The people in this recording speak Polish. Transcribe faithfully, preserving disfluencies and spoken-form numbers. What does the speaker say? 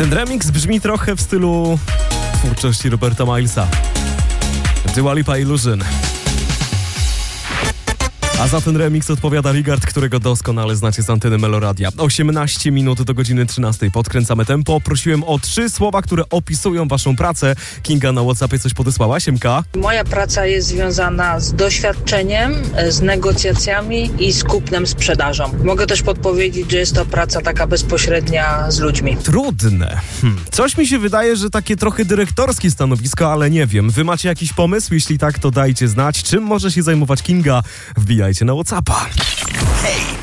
Ten remix brzmi trochę w stylu twórczości Roberta Milesa. Dua Lipa Illusion. A za ten remix odpowiada Rigard, którego doskonale znacie z anteny Meloradia. osiemnaście minut do godziny trzynastej. Podkręcamy tempo. Prosiłem o trzy słowa, które opisują waszą pracę. Kinga na WhatsAppie coś podesłała. Siemka. Moja praca jest związana z doświadczeniem, z negocjacjami i z kupnem, sprzedażą. Mogę też podpowiedzieć, że jest to praca taka bezpośrednia z ludźmi. Trudne. Hm. Coś mi się wydaje, że takie trochę dyrektorskie stanowisko, ale nie wiem. Wy macie jakiś pomysł? Jeśli tak, to dajcie znać. Czym może się zajmować Kinga? Wbijajcie na WhatsAppa. Hej!